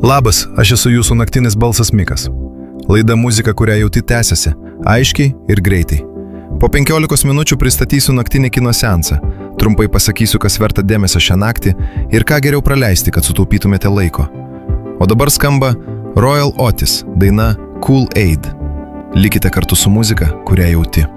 Labas, aš esu jūsų naktinis balsas Mikas. Laida muzika, kurią jauti tęsiasi, aiškiai ir greitai. Po 15 minučių pristatysiu naktinį kino seansą, trumpai pasakysiu, kas verta dėmesio šią naktį ir ką geriau praleisti, kad sutaupytumėte laiko. O dabar skamba Royal Otis daina Cool Aid. Likite kartu su muzika, kurią jauti.